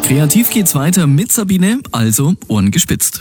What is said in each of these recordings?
Kreativ geht's weiter mit Sabine, also Ohren gespitzt.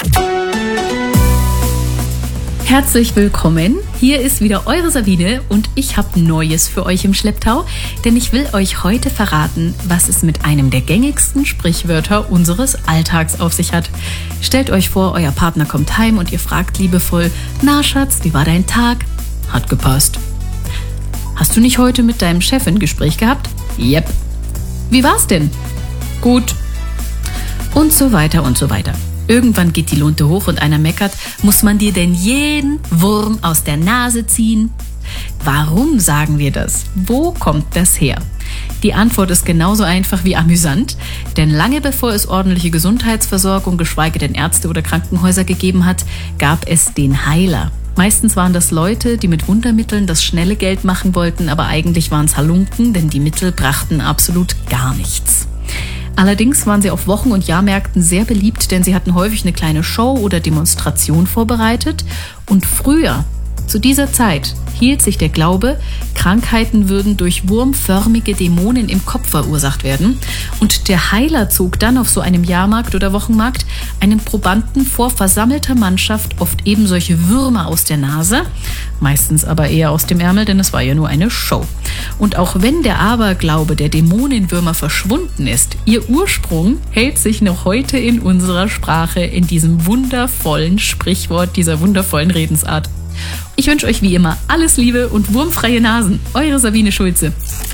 Herzlich willkommen, hier ist wieder eure Sabine und ich habe Neues für euch im Schlepptau, denn ich will euch heute verraten, was es mit einem der gängigsten Sprichwörter unseres Alltags auf sich hat. Stellt euch vor, euer Partner kommt heim und ihr fragt liebevoll: Na Schatz, wie war dein Tag? Hat gepasst. Hast du nicht heute mit deinem Chef ein Gespräch gehabt? Jep. Wie war's denn? Gut. Und so weiter und so weiter. Irgendwann geht die Lunte hoch und einer meckert: Muss man dir denn jeden Wurm aus der Nase ziehen? Warum sagen wir das? Wo kommt das her? Die Antwort ist genauso einfach wie amüsant, denn lange bevor es ordentliche Gesundheitsversorgung, geschweige denn Ärzte oder Krankenhäuser gegeben hat, gab es den Heiler. Meistens waren das Leute, die mit Wundermitteln das schnelle Geld machen wollten, aber eigentlich waren es Halunken, denn die Mittel brachten absolut gar nichts. Allerdings waren sie auf Wochen- und Jahrmärkten sehr beliebt, denn sie hatten häufig eine kleine Show oder Demonstration vorbereitet. Und früher, zu dieser Zeit, hielt sich der Glaube, Krankheiten würden durch wurmförmige Dämonen im Kopf verursacht werden. Und der Heiler zog dann auf so einem Jahrmarkt oder Wochenmarkt einen Probanden vor versammelter Mannschaft oft eben solche Würmer aus der Nase, meistens aber eher aus dem Ärmel, denn es war ja nur eine Show. Und auch wenn der Aberglaube der Dämonenwürmer verschwunden ist, ihr Ursprung hält sich noch heute in unserer Sprache, in diesem wundervollen Sprichwort, dieser wundervollen Redensart. Ich wünsche euch wie immer alles Liebe und wurmfreie Nasen. Eure Sabine Schulze.